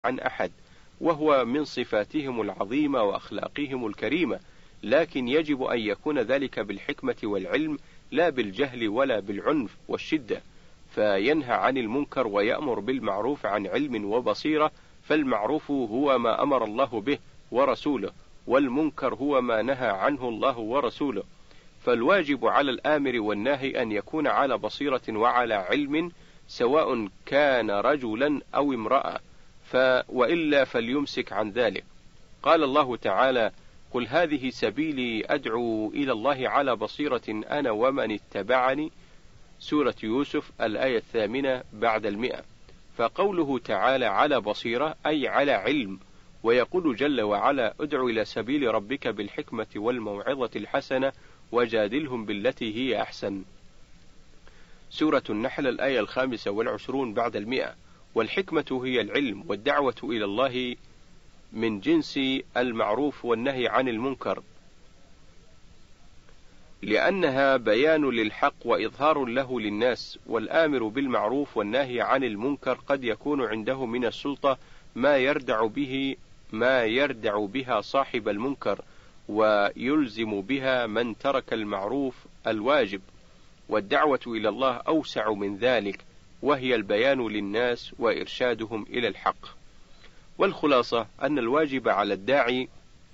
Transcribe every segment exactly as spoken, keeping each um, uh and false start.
عن أحد، وهو من صفاتهم العظيمة وأخلاقهم الكريمة، لكن يجب أن يكون ذلك بالحكمة والعلم لا بالجهل ولا بالعنف والشدة، فينهى عن المنكر ويأمر بالمعروف عن علم وبصيرة، فالمعروف هو ما أمر الله به ورسوله، والمنكر هو ما نهى عنه الله ورسوله. فالواجب على الآمر والناهي أن يكون على بصيرة وعلى علم، سواء كان رجلا أو امرأة، ف وإلا فليمسك عن ذلك. قال الله تعالى: قل هذه سبيلي أدعو إلى الله على بصيرة أنا ومن اتبعني، سورة يوسف الآية الثامنة بعد المئة. فقوله تعالى على بصيرة أي على علم، ويقول جل وعلا: ادع إلى سبيل ربك بالحكمة والموعظة الحسنة وجادلهم بالتي هي أحسن، سورة النحل الآية الخامسة والعشرون بعد المئة. والحكمة هي العلم، والدعوة إلى الله من جنس المعروف والنهي عن المنكر، لأنها بيان للحق وإظهار له للناس. والآمر بالمعروف والنهي عن المنكر قد يكون عنده من السلطة ما يردع به ما يردع بها صاحب المنكر، ويلزم بها من ترك المعروف الواجب. والدعوة إلى الله أوسع من ذلك، وهي البيان للناس وإرشادهم إلى الحق. والخلاصة أن الواجب على الداعي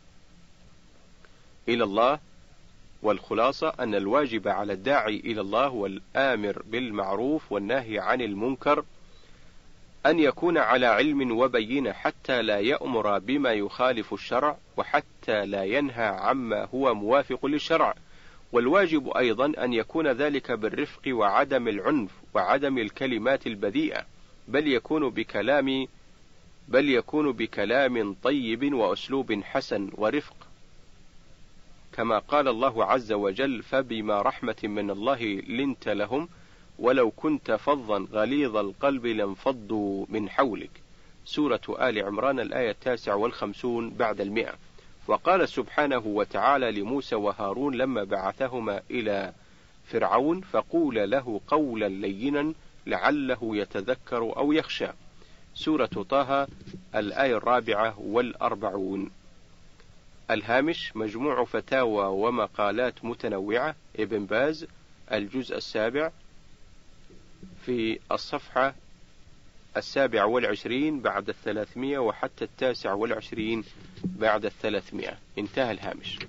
إلى الله والخلاصة أن الواجب على الداعي إلى الله والآمر بالمعروف والنهي عن المنكر أن يكون على علم وبينة، حتى لا يأمر بما يخالف الشرع، وحتى لا ينهى عما هو موافق للشرع. والواجب أيضا أن يكون ذلك بالرفق وعدم العنف وعدم الكلمات البذيئة، بل يكون بكلام بل يكون بكلام طيب وأسلوب حسن ورفق، كما قال الله عز وجل: فبما رحمة من الله لنت لهم ولو كنت فظا غليظ القلب لانفضوا من حولك، سورة آل عمران الآية التاسعة والخمسون بعد المئة. وقال سبحانه وتعالى لموسى وهارون لما بعثهما إلى فرعون: فقول له قولا لينا لعله يتذكر أو يخشى، سورة طه الآية الرابعة والأربعون. الهامش: مجموع فتاوى ومقالات متنوعة، ابن باز، الجزء السابع، في الصفحة السابع والعشرين بعد الثلاثمائة وحتى التاسع والعشرين بعد الثلاثمائة. انتهى الهامش.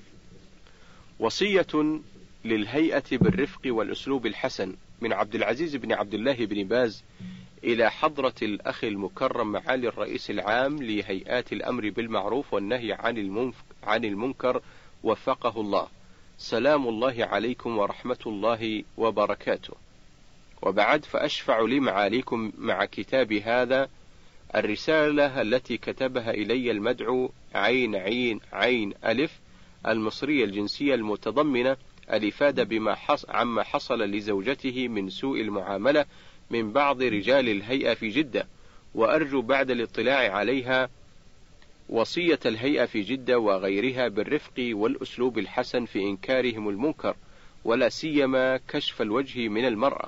وصية للهيئة بالرفق والأسلوب الحسن، من عبد العزيز بن عبد الله بن باز إلى حضرة الأخ المكرم معالي الرئيس العام لهيئات الأمر بالمعروف والنهي عن المنكر، وفقه الله. سلام الله عليكم ورحمة الله وبركاته. وبعد، فأشفع لمعاليكم مع كتاب هذا الرسالة التي كتبها إلي المدعو عين عين عين ألف المصرية الجنسية، المتضمنة الإفادة بما حص عما حصل لزوجته من سوء المعاملة من بعض رجال الهيئة في جدة، وأرجو بعد الاطلاع عليها وصية الهيئة في جدة وغيرها بالرفق والأسلوب الحسن في إنكارهم المنكر، ولا سيما كشف الوجه من المرأة،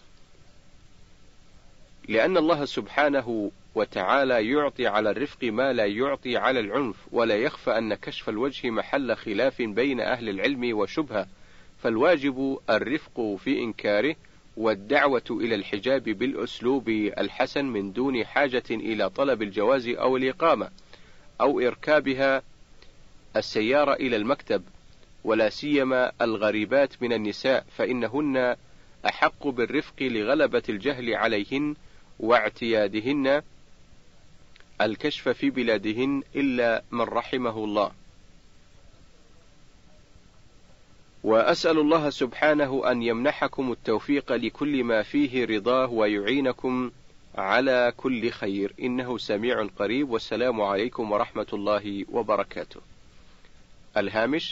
لأن الله سبحانه وتعالى يعطي على الرفق ما لا يعطي على العنف، ولا يخفى أن كشف الوجه محل خلاف بين أهل العلم وشبهة، فالواجب الرفق في إنكاره، والدعوة إلى الحجاب بالأسلوب الحسن من دون حاجة إلى طلب الجواز أو الإقامة أو إركابها السيارة إلى المكتب، ولا سيما الغريبات من النساء، فإنهن أحق بالرفق لغلبة الجهل عليهن واعتيادهن الكشف في بلادهن إلا من رحمه الله. وأسأل الله سبحانه أن يمنحكم التوفيق لكل ما فيه رضاه ويعينكم على كل خير، إنه سميع قريب، والسلام عليكم ورحمة الله وبركاته. الهامش: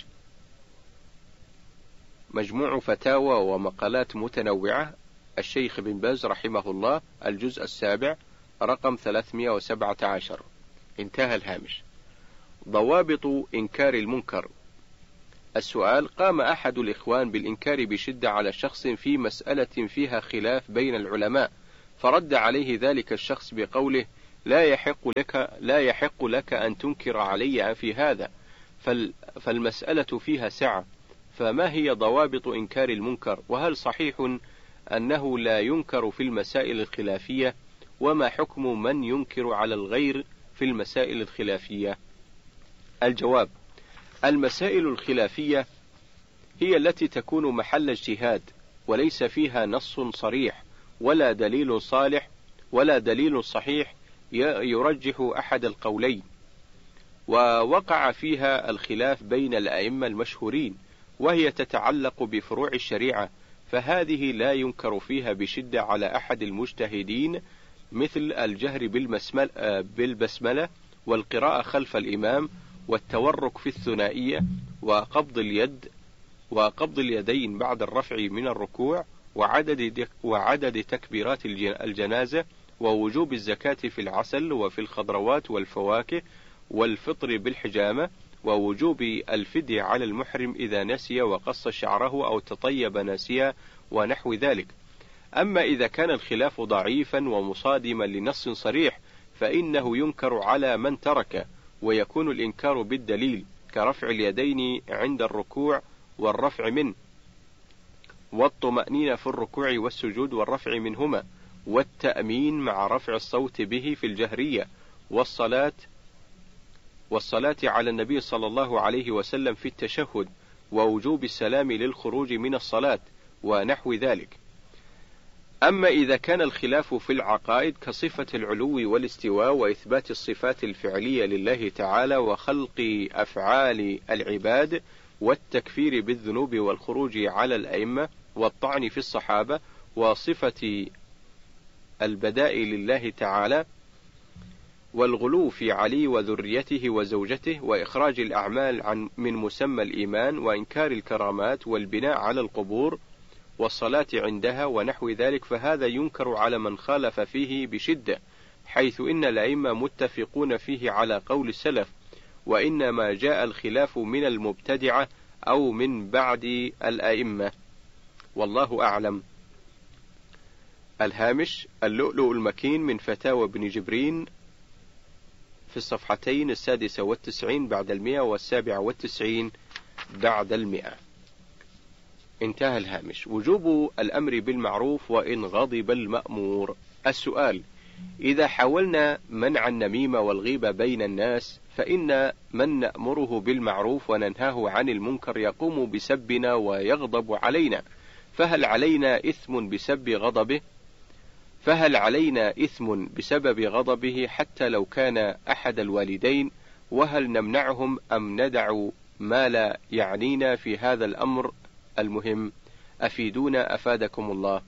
مجموع فتاوى ومقالات متنوعة، الشيخ بن باز رحمه الله، الجزء السابع، رقم ثلاثمائة وسبعة عشر. انتهى الهامش. ضوابط إنكار المنكر. السؤال: قام أحد الإخوان بالإنكار بشدة على شخص في مسألة فيها خلاف بين العلماء، فرد عليه ذلك الشخص بقوله: لا يحق لك لا يحق لك أن تنكر علي في هذا، فالمسألة فيها سعة. فما هي ضوابط إنكار المنكر؟ وهل صحيح أنه لا ينكر في المسائل الخلافية؟ وما حكم من ينكر على الغير في المسائل الخلافية؟ الجواب: المسائل الخلافية هي التي تكون محل اجتهاد، وليس فيها نص صريح ولا دليل صالح ولا دليل صحيح يرجح أحد القولين، ووقع فيها الخلاف بين الأئمة المشهورين، وهي تتعلق بفروع الشريعة، فهذه لا ينكر فيها بشدة على أحد المجتهدين، مثل الجهر بالبسملة والقراءة خلف الإمام والتورك في الثنائية وقبض اليد وقبض اليدين بعد الرفع من الركوع وعدد وعدد تكبيرات الجنازة ووجوب الزكاة في العسل وفي الخضروات والفواكه والفطر بالحجامة ووجوب الفدية على المحرم إذا نسي وقص شعره أو تطيب ناسيا ونحو ذلك. أما إذا كان الخلاف ضعيفا ومصادما لنص صريح فإنه ينكر على من ترك، ويكون الإنكار بالدليل كرفع اليدين عند الركوع والرفع منه، والطمأنينة في الركوع والسجود والرفع منهما، والتأمين مع رفع الصوت به في الجهرية، والصلاة والصلاة على النبي صلى الله عليه وسلم في التشهد، ووجوب السلام للخروج من الصلاة ونحو ذلك. أما إذا كان الخلاف في العقائد كصفة العلو والاستواء وإثبات الصفات الفعلية لله تعالى وخلق أفعال العباد والتكفير بالذنوب والخروج على الأئمة والطعن في الصحابة وصفة البداء لله تعالى والغلو في علي وذريته وزوجته وإخراج الأعمال عن من مسمى الإيمان وإنكار الكرامات والبناء على القبور والصلاة عندها ونحو ذلك، فهذا ينكر على من خالف فيه بشدة، حيث إن الأئمة متفقون فيه على قول السلف، وإنما جاء الخلاف من المبتدعة أو من بعد الأئمة، والله أعلم. الهامش: اللؤلؤ المكين من فتاوى ابن جبرين في الصفحتين السادسة والتسعين بعد المئة والسابعة والتسعين بعد المئة. انتهى الهامش. وجوب الأمر بالمعروف وإن غضب المأمور. السؤال: إذا حاولنا منع النميمة والغيبة بين الناس، فإن من نأمره بالمعروف وننهاه عن المنكر يقوم بسبنا ويغضب علينا، فهل علينا إثم بسبب غضبه؟ فهل علينا إثم بسبب غضبه حتى لو كان أحد الوالدين؟ وهل نمنعهم أم ندع ما لا يعنينا في هذا الأمر المهم؟ أفيدونا أفادكم الله.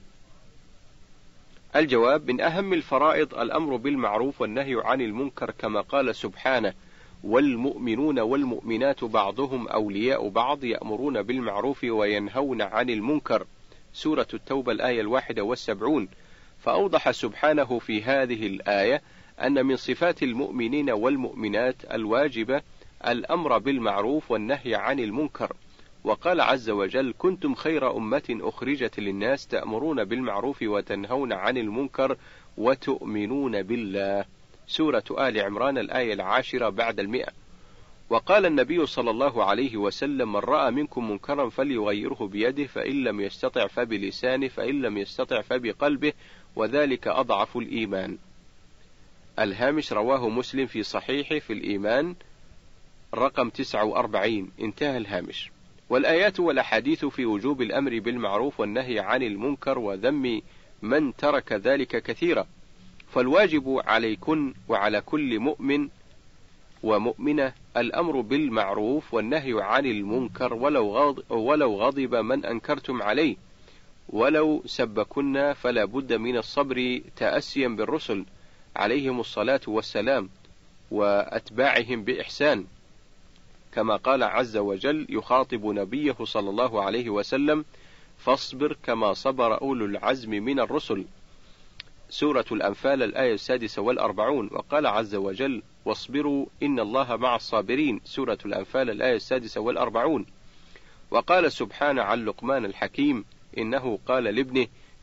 الجواب: من أهم الفرائض الأمر بالمعروف والنهي عن المنكر، كما قال سبحانه: والمؤمنون والمؤمنات بعضهم أولياء بعض يأمرون بالمعروف وينهون عن المنكر، سورة التوبة الآية الواحدة والسبعون. فأوضح سبحانه في هذه الآية أن من صفات المؤمنين والمؤمنات الواجبة الأمر بالمعروف والنهي عن المنكر، وقال عز وجل: كنتم خير أمة أخرجت للناس تأمرون بالمعروف وتنهون عن المنكر وتؤمنون بالله، سورة آل عمران الآية العاشرة بعد المئة. وقال النبي صلى الله عليه وسلم: من رأى منكم منكرا فليغيره بيده، فإن لم يستطع فبلسانه، فإن لم يستطع فبقلبه، وذلك أضعف الإيمان. الهامش: رواه مسلم في صحيحه في الإيمان رقم تسعة وأربعين. انتهى الهامش. والآيات والأحاديث في وجوب الأمر بالمعروف والنهي عن المنكر وذم من ترك ذلك كثيرة، فالواجب عليكن وعلى كل مؤمن ومؤمنة الأمر بالمعروف والنهي عن المنكر، ولو غضب, ولو غضب من أنكرتم عليه، ولو سبكن فلا بد من الصبر تأسيا بالرسل عليهم الصلاة والسلام وأتباعهم بإحسان، كما قال عز وجل يخاطب نبيه صلى الله عليه وسلم: فاصبر كما صبر أولو العزم من الرسل، سورة الأنفال الآية السادسة والأربعون. وقال عز وجل: واصبروا إن الله مع الصابرين، سورة الأنفال الآية السادسة والأربعون. وقال سبحانه عن لقمان الحكيم: إنه قال لابنه: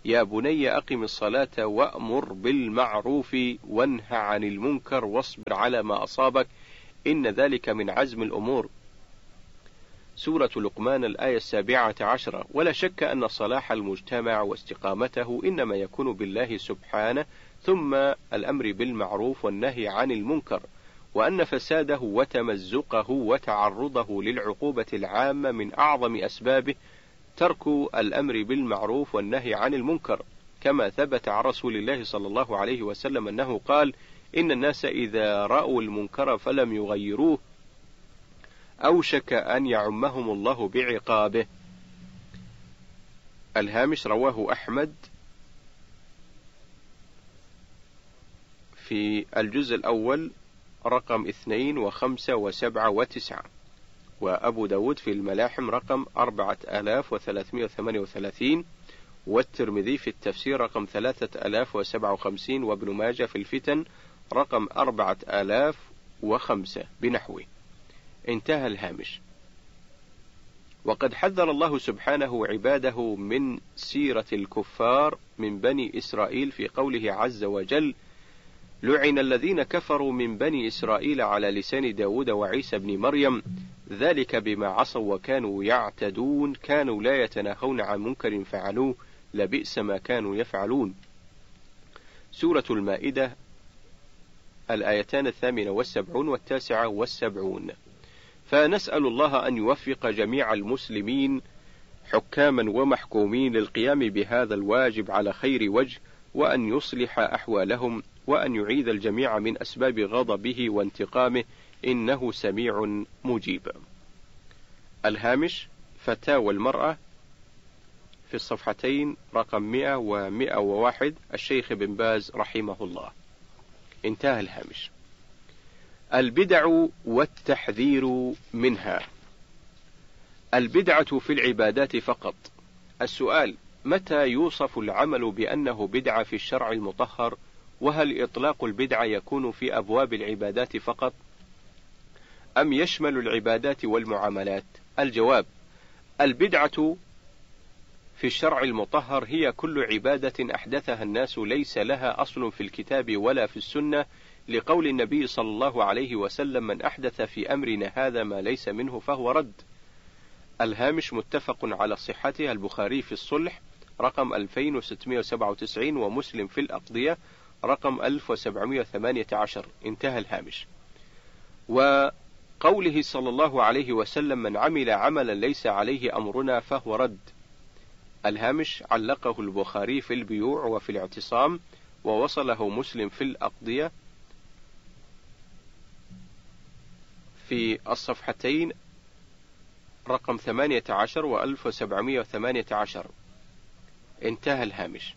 يا بني أقم الصلاة وأمر بالمعروف وانه عن المنكر واصبر على ما أصابك إن ذلك من عزم الأمور. سورة لقمان الآية السابعة عشرة. ولا شك أن صلاح المجتمع واستقامته إنما يكون بالله سبحانه، ثم الأمر بالمعروف والنهي عن المنكر، وأن فساده وتمزقه وتعرضه للعقوبة العامة من أعظم أسبابه ترك الأمر بالمعروف والنهي عن المنكر، كما ثبت عن رسول الله صلى الله عليه وسلم أنه قال: إن الناس إذا رأوا المنكر فلم يغيروه أوشك أن يعمهم الله بعقابه. الهامش رواه أحمد في الجزء الأول رقم اثنين وخمسة وسبعة وتسعة، وأبو داود في الملاحم رقم أربعة آلاف وثلاثمائة وثمانية وثلاثين، والترمذي في التفسير رقم ثلاثة آلاف وسبعة وخمسين، وابن ماجه في الفتن رقم أربعة آلاف وخمسة بنحوه. انتهى الهامش. وقد حذر الله سبحانه عباده من سيرة الكفار من بني إسرائيل في قوله عز وجل: لعن الذين كفروا من بني إسرائيل على لسان داود وعيسى بن مريم ذلك بما عصوا وكانوا يعتدون كانوا لا يتناهون عن منكر فعلوه لبئس ما كانوا يفعلون. سورة المائدة الآيتان الثامنة والسبعون والتاسعة والسبعون. فنسأل الله أن يوفق جميع المسلمين حكاما ومحكومين للقيام بهذا الواجب على خير وجه، وأن يصلح أحوالهم، وأن يعيذ الجميع من أسباب غضبه وانتقامه إنه سميع مجيب. الهامش: فتاوى المرأة في الصفحتين رقم مئة ومئة وواحد، الشيخ بن باز رحمه الله. انتهى الهامش. البدع والتحذير منها. البدعة في العبادات فقط. السؤال: متى يوصف العمل بأنه بدعة في الشرع المطهر؟ وهل إطلاق البدعة يكون في أبواب العبادات فقط أم يشمل العبادات والمعاملات؟ الجواب: البدعة في الشرع المطهر هي كل عبادة أحدثها الناس ليس لها أصل في الكتاب ولا في السنة، لقول النبي صلى الله عليه وسلم: من أحدث في أمرنا هذا ما ليس منه فهو رد. الهامش متفق على صحته، البخاري في الصلح رقم ألفين وستمائة وسبعة وتسعين، ومسلم في الأقضية رقم ألف وسبعمائة وثمانية عشر. انتهى الهامش. وقوله صلى الله عليه وسلم: من عمل عملا ليس عليه أمرنا فهو رد. الهامش علقه البخاري في البيوع وفي الاعتصام، ووصله مسلم في الأقضية في الصفحتين رقم ثمانية عشر وألف وسبعمائة وثمانية عشر. انتهى الهامش.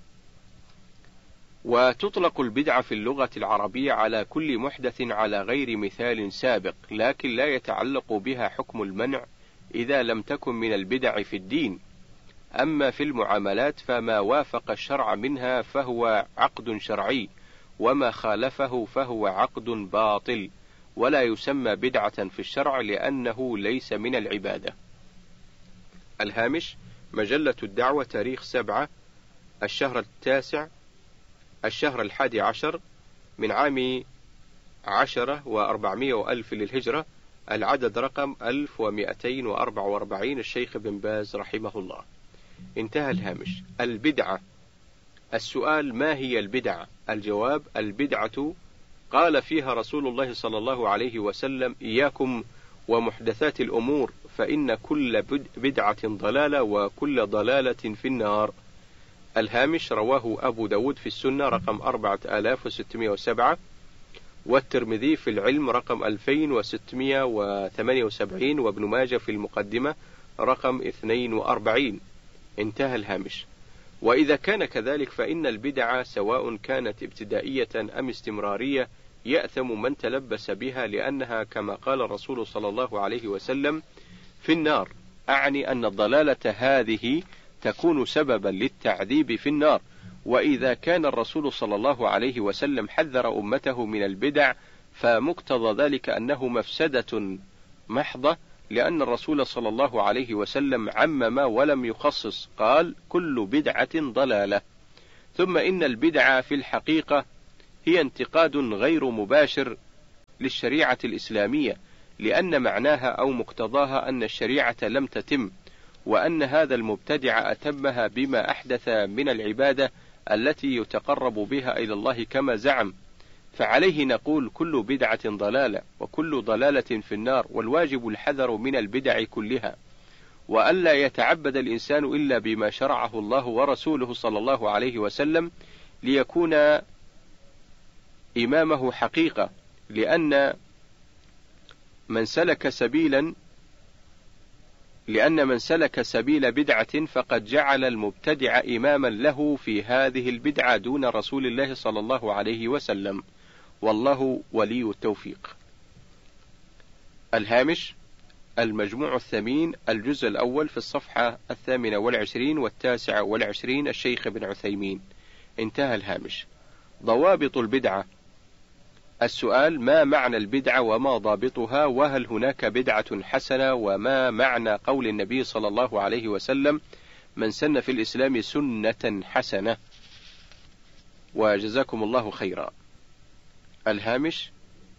وتطلق البدعة في اللغة العربية على كل محدث على غير مثال سابق، لكن لا يتعلق بها حكم المنع إذا لم تكن من البدع في الدين. أما في المعاملات فما وافق الشرع منها فهو عقد شرعي، وما خالفه فهو عقد باطل، ولا يسمى بدعة في الشرع لأنه ليس من العبادة. الهامش: مجلة الدعوة تاريخ سبعة الشهر التاسع الشهر الحادي عشر من عام عشرة وأربعمائة وألف للهجرة، العدد رقم ألف ومئتين وأربعة وأربعين، الشيخ بن باز رحمه الله. انتهى الهامش. البدعة. السؤال: ما هي البدعة؟ الجواب: البدعة قال فيها رسول الله صلى الله عليه وسلم: إياكم ومحدثات الأمور فإن كل بدعة ضلالة وكل ضلالة في النار. الهامش رواه أبو داود في السنة رقم أربعة آلاف وستمائة وسبعة، والترمذي في العلم رقم ألفين وستمائة وثمانية وسبعين، وابن ماجه في المقدمة رقم اثنين وأربعين. انتهى الهامش. وإذا كان كذلك فإن البدعة سواء كانت ابتدائية أم استمرارية يأثم من تلبس بها، لأنها كما قال الرسول صلى الله عليه وسلم: في النار، أعني أن الضلالة هذه تكون سببا للتعذيب في النار. وإذا كان الرسول صلى الله عليه وسلم حذر أمته من البدع فمقتضى ذلك أنه مفسدة محضة، لأن الرسول صلى الله عليه وسلم عمم ولم يخصص، قال: كل بدعة ضلالة. ثم إن البدعة في الحقيقة هي انتقاد غير مباشر للشريعة الإسلامية، لأن معناها أو مقتضاها أن الشريعة لم تتم، وأن هذا المبتدع أتمها بما أحدث من العبادة التي يتقرب بها إلى الله كما زعم. فعليه نقول كل بدعة ضلالة، وكل ضلالة في النار، والواجب الحذر من البدع كلها، وألا يتعبد الإنسان إلا بما شرعه الله ورسوله صلى الله عليه وسلم ليكون إمامه حقيقة، لأن من سلك سبيلا لأن من سلك سبيل بدعة فقد جعل المبتدع إماما له في هذه البدعة دون رسول الله صلى الله عليه وسلم، والله ولي التوفيق. الهامش: المجموع الثمين، الجزء الأول، في الصفحة الثامنة والعشرين والتاسعة والعشرين، الشيخ ابن عثيمين. انتهى الهامش. ضوابط البدعة. السؤال: ما معنى البدعة وما ضابطها؟ وهل هناك بدعة حسنة؟ وما معنى قول النبي صلى الله عليه وسلم: من سن في الإسلام سنة حسنة؟ وجزاكم الله خيرا. الهامش: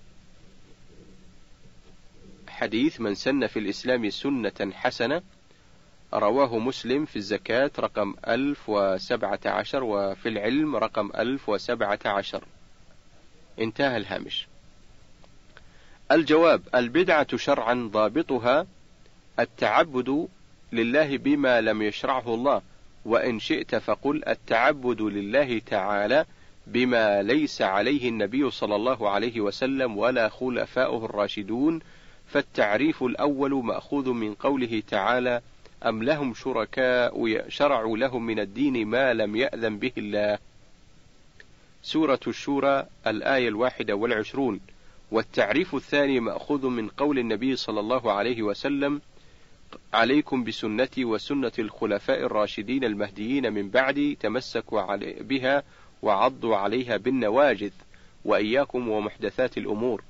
حديث من سن في الإسلام سنة حسنة رواه مسلم في الزكاة رقم ألف وسبعة عشر، وفي العلم رقم ألف وسبعة عشر. انتهى الهامش. الجواب: البدعة شرعا ضابطها التعبد لله بما لم يشرعه الله، وإن شئت فقل التعبد لله تعالى بما ليس عليه النبي صلى الله عليه وسلم ولا خلفاؤه الراشدون. فالتعريف الأول مأخوذ من قوله تعالى: أم لهم شركاء شرعوا لهم من الدين ما لم يأذن به الله. سورة الشورى الآية الواحدة والعشرون. والتعريف الثاني مأخوذ من قول النبي صلى الله عليه وسلم: عليكم بسنتي وسنة الخلفاء الراشدين المهديين من بعدي، تمسكوا بها وعضوا عليها بالنواجذ، وإياكم ومحدثات الأمور.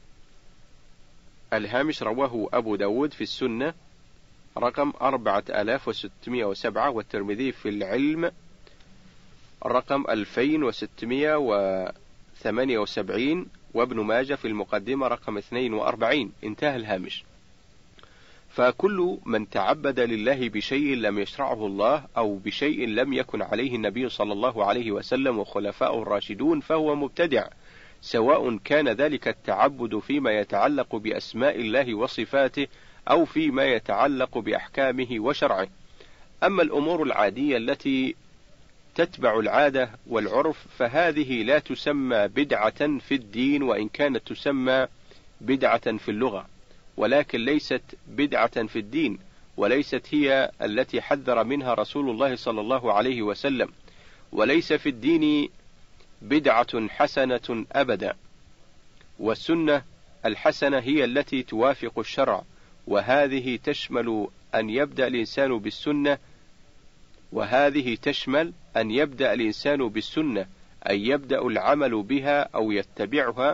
الهامش: رواه أبو داود في السنة رقم أربعة آلاف وستمائة وسبعة، والترمذي في العلم رقم ألفين وستمائة وثمانية وسبعين، وابن ماجه في المقدمة رقم اثنين وأربعين. انتهى الهامش. فكل من تعبد لله بشيء لم يشرعه الله أو بشيء لم يكن عليه النبي صلى الله عليه وسلم وخلفاؤه الراشدون فهو مبتدع، سواء كان ذلك التعبد فيما يتعلق بأسماء الله وصفاته أو فيما يتعلق بأحكامه وشرعه. أما الأمور العادية التي تتبع العادة والعرف فهذه لا تسمى بدعة في الدين، وإن كانت تسمى بدعة في اللغة، ولكن ليست بدعة في الدين، وليست هي التي حذر منها رسول الله صلى الله عليه وسلم. وليس في الدين بدعة حسنة أبدا، والسنة الحسنة هي التي توافق الشرع، وهذه تشمل أن يبدأ الإنسان بالسنة وهذه تشمل أن يبدأ الإنسان بالسنة أي يبدأ العمل بها أو يتبعها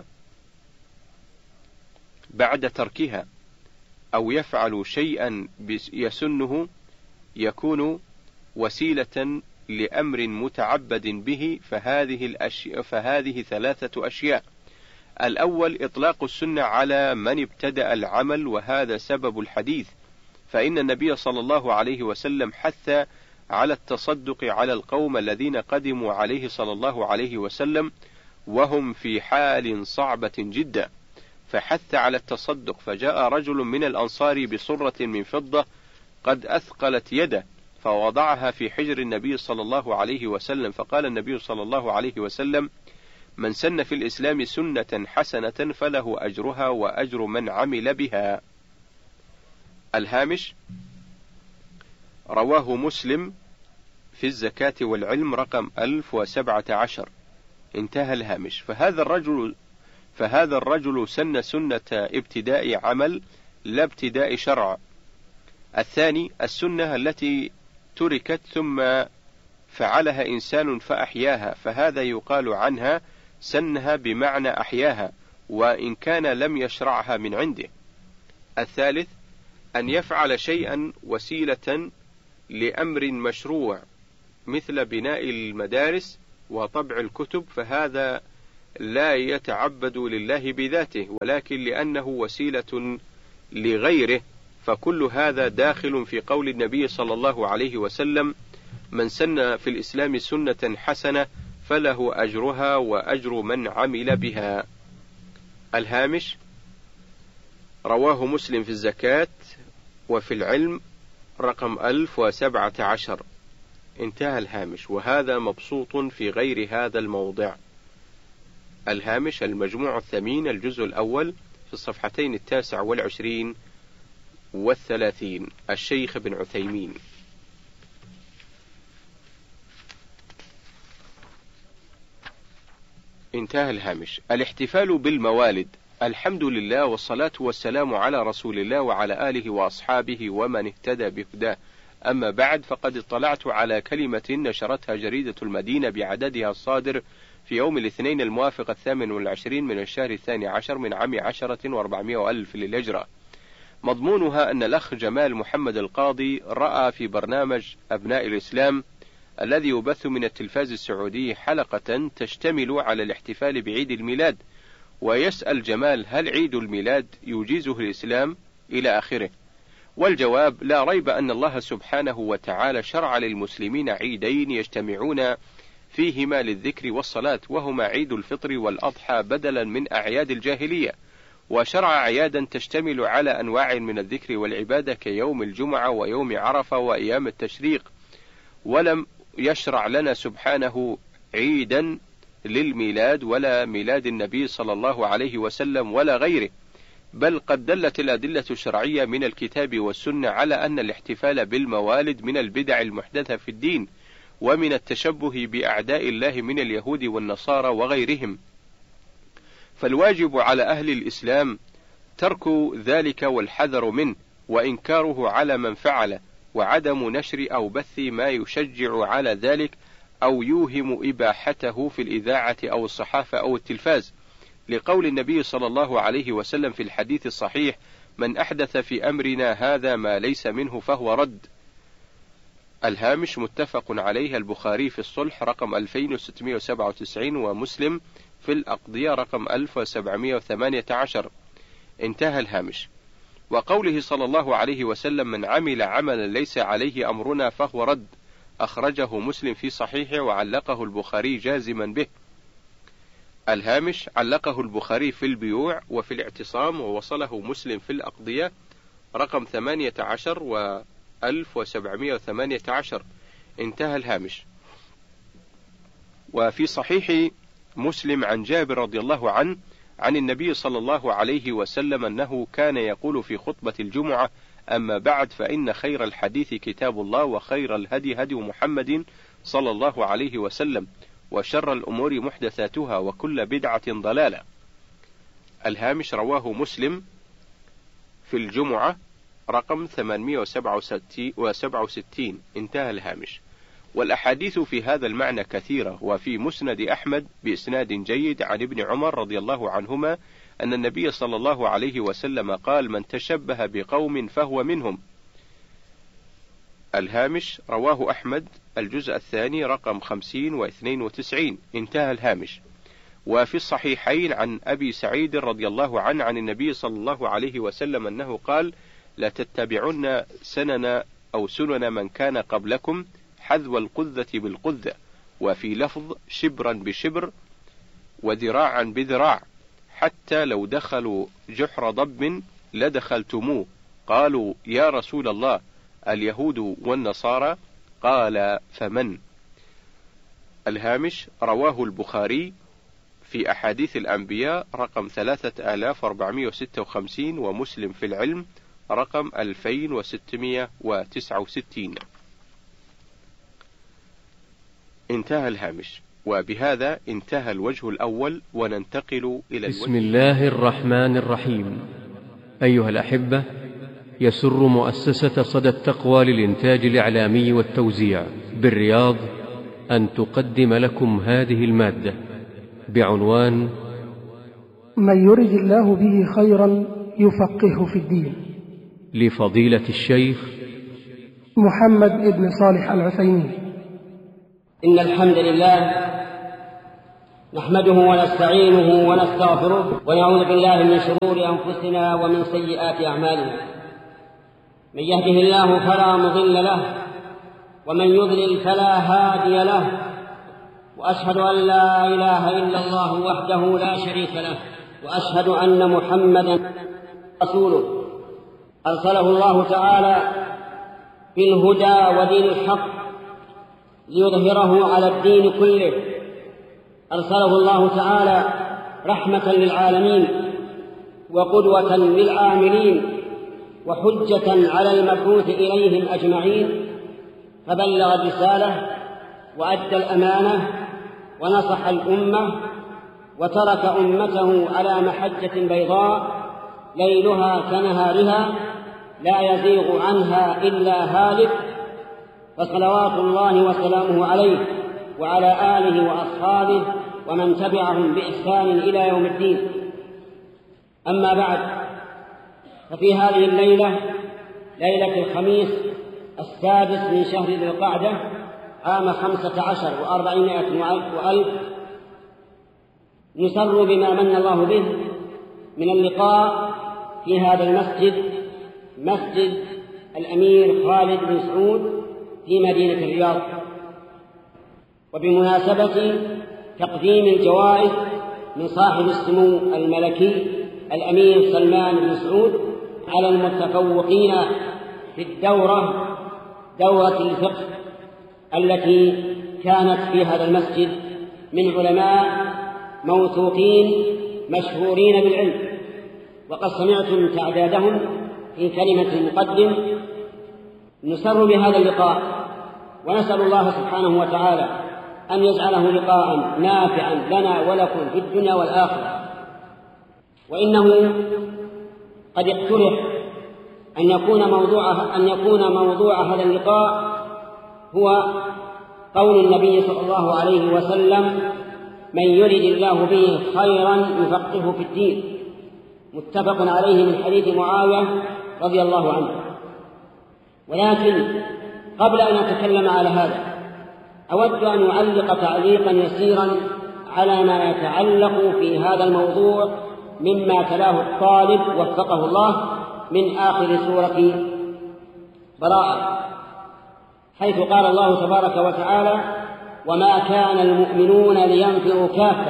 بعد تركها، أو يفعل شيئا يسنه يكون وسيلة لأمر متعبد به. فهذه الأشياء فهذه ثلاثة أشياء: الأول إطلاق السنة على من ابتدأ العمل، وهذا سبب الحديث، فإن النبي صلى الله عليه وسلم حث على التصدق على القوم الذين قدموا عليه صلى الله عليه وسلم وهم في حال صعبة جدا، فحث على التصدق. فجاء رجل من الأنصار بصرة من فضة قد أثقلت يده فوضعها في حجر النبي صلى الله عليه وسلم، فقال النبي صلى الله عليه وسلم: من سن في الإسلام سنة حسنة فله أجرها وأجر من عمل بها. الهامش: رواه مسلم في الزكاة والعلم رقم ألف وسبعة عشر. انتهى الهامش. فهذا الرجل فهذا الرجل سن سنة ابتداء عمل لا ابتداء شرع. الثاني: السنة التي تركت ثم فعلها إنسان فأحياها، فهذا يقال عنها سنها بمعنى أحياها، وإن كان لم يشرعها من عنده. الثالث: أن يفعل شيئا وسيلة لأمر مشروع مثل بناء المدارس وطبع الكتب فهذا لا يتعبد لله بذاته، ولكن لأنه وسيلة لغيره، فكل هذا داخل في قول النبي صلى الله عليه وسلم: من سن في الإسلام سنة حسنة فله أجرها وأجر من عمل بها. الهامش: رواه مسلم في الزكاة وفي العلم رقم ألف وسبعة عشر. انتهى الهامش، وهذا مبسوط في غير هذا الموضع. الهامش المجموع الثمين الجزء الأول في الصفحتين التاسع والعشرين والثلاثين، الشيخ بن عثيمين. انتهى الهامش. الاحتفال بالموالد. الحمد لله والصلاة والسلام على رسول الله وعلى آله وأصحابه ومن اهتدى بهداه. أما بعد، فقد اطلعت على كلمة نشرتها جريدة المدينة بعددها الصادر في يوم الاثنين الموافق الثامن والعشرين من الشهر الثاني عشر من عام عشرة واربعمائة وألف للهجرة. مضمونها أن الأخ جمال محمد القاضي رأى في برنامج أبناء الإسلام الذي يبث من التلفاز السعودي حلقة تشتمل على الاحتفال بعيد الميلاد، ويسأل جمال: هل عيد الميلاد يجيزه الإسلام؟ إلى آخره. والجواب: لا ريب أن الله سبحانه وتعالى شرع للمسلمين عيدين يجتمعون فيهما للذكر والصلاة، وهما عيد الفطر والأضحى بدلا من أعياد الجاهلية، وشرع أعيادا تشتمل على أنواع من الذكر والعبادة كيوم الجمعة ويوم عرفة وأيام التشريق، ولم يشرع لنا سبحانه عيدا للميلاد ولا ميلاد النبي صلى الله عليه وسلم ولا غيره، بل قد دلت الأدلة الشرعية من الكتاب والسنة على أن الاحتفال بالموالد من البدع المحدثة في الدين، ومن التشبه بأعداء الله من اليهود والنصارى وغيرهم، فالواجب على أهل الإسلام ترك ذلك والحذر منه، وإنكاره على من فعله، وعدم نشر أو بث ما يشجع على ذلك أو يوهم إباحته في الإذاعة أو الصحافة أو التلفاز، لقول النبي صلى الله عليه وسلم في الحديث الصحيح: من أحدث في أمرنا هذا ما ليس منه فهو رد. الهامش متفق عليه البخاري في الصلح رقم ألفين وستمائة وسبعة وتسعين، ومسلم في الأقضية رقم ألف وسبعمائة وثمانية عشر. انتهى الهامش. وقوله صلى الله عليه وسلم: من عمل عملا ليس عليه أمرنا فهو رد، أخرجه مسلم في صحيحه وعلقه البخاري جازما به. الهامش علقه البخاري في البيوع وفي الاعتصام، ووصله مسلم في الأقضية رقم ثمانية عشر وألف وسبعمائة وثمانية عشر. انتهى الهامش. وفي صحيح مسلم عن جابر رضي الله عنه عن النبي صلى الله عليه وسلم أنه كان يقول في خطبة الجمعة: أما بعد، فإن خير الحديث كتاب الله، وخير الهدي هدي محمد صلى الله عليه وسلم، وشر الأمور محدثاتها، وكل بدعة ضلالة. الهامش رواه مسلم في الجمعة رقم ثمانمائة وسبعة وستين. انتهى الهامش. والأحاديث في هذا المعنى كثيرة، وفي مسند أحمد بإسناد جيد عن ابن عمر رضي الله عنهما أن النبي صلى الله عليه وسلم قال: من تشبه بقوم فهو منهم. الهامش رواه أحمد الجزء الثاني رقم خمسين واثنين وتسعين. انتهى الهامش. وفي الصحيحين عن أبي سعيد رضي الله عنه عن النبي صلى الله عليه وسلم أنه قال: لا تتبعن سنن أو سنن من كان قبلكم حذو القذة بالقذة، وفي لفظ شبرا بشبر وذراعا بذراع، حتى لو دخلوا جحر ضب لدخلتموه. قالوا: يا رسول الله، اليهود والنصارى؟ قال: فمن؟ الهامش رواه البخاري في أحاديث الأنبياء رقم ثلاثة آلاف وأربعمائة وستة وخمسين، ومسلم في العلم رقم ألفين وستمائة وتسعة وستين. انتهى الهامش. وبهذا انتهى الوجه الأول، وننتقل إلى الوجه. بسم الله الرحمن الرحيم. أيها الأحبة، يسر مؤسسة صدى التقوى للإنتاج الإعلامي والتوزيع بالرياض أن تقدم لكم هذه المادة بعنوان: من يرد الله به خيرا يفقهه في الدين، لفضيلة الشيخ محمد بن صالح العثيمين. إن الحمد لله نحمده ونستعينه ونستغفره ونعوذ بالله من شرور أنفسنا ومن سيئات أعمالنا. من يهده الله فلا مضل له ومن يضلل فلا هادي له، وأشهد أن لا إله إلا الله وحده لا شريك له، وأشهد أن محمدا رسوله أرسله الله تعالى بالهدى ودين الحق ليظهره على الدين كله. أرسله الله تعالى رحمة للعالمين وقدوة للعاملين وحجة على المبعوث إليهم أجمعين، فبلغ الرسالة وأدى الأمانة ونصح الأمة وترك أمته على محجة بيضاء ليلها كنهارها لا يزيغ عنها إلا هالك، فصلوات الله وسلامه عليه وعلى آله وأصحابه ومن تبعهم بإحسان إلى يوم الدين. أما بعد، ففي هذه الليلة، ليلة الخميس السادس من شهر ذي القعدة عام خمسة عشر وأربعمائة وألف، نسر بما من الله به من اللقاء في هذا المسجد، مسجد الأمير خالد بن سعود في مدينة الرياض، وبمناسبة تقديم الجوائز من صاحب السمو الملكي الأمير سلمان بن سعود على المتفوقين في الدورة دورة الفقه التي كانت في هذا المسجد من علماء موثوقين مشهورين بالعلم، وقد سمعتم تعدادهم في كلمة المقدم. نسر بهذا اللقاء ونسأل الله سبحانه وتعالى أن يجعله لقاء نافعا لنا ولكم في الدنيا والآخرة. وإنه قد اقترح أن يكون موضوع أن يكون موضوع هذا اللقاء هو قول النبي صلى الله عليه وسلم: من يرد الله به خيرا يفقهه في الدين، متفق عليه من حديث معاوية رضي الله عنه. ولكن قبل أن أتكلم على هذا، أود أن أعلق تعليقا يسيرا على ما يتعلق في هذا الموضوع مما تلاه الطالب وفقه الله من آخر سورة براءة، حيث قال الله تبارك وتعالى: وما كان المؤمنون لينفروا كافة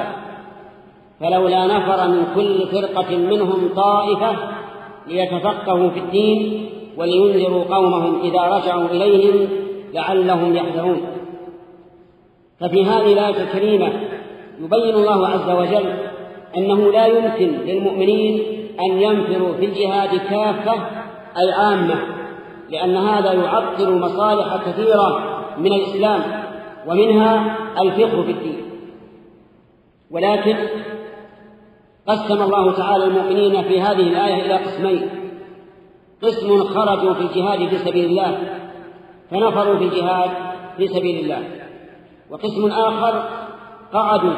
فلولا نفر من كل فرقة منهم طائفة ليتفقهوا في الدين ولينذروا قومهم إذا رجعوا إليهم لعلهم يحذرون. ففي هذه الآية الكريمة يبين الله عز وجل أنه لا يمكن للمؤمنين أن ينفروا في الجهاد كافة أي عامة، لأن هذا يعطل مصالح كثيرة من الإسلام ومنها الفقه في الدين. ولكن قسم الله تعالى المؤمنين في هذه الآية إلى قسمين: قسم خرجوا في الجهاد في سبيل الله فنفروا في الجهاد في سبيل الله، وقسم آخر قعدوا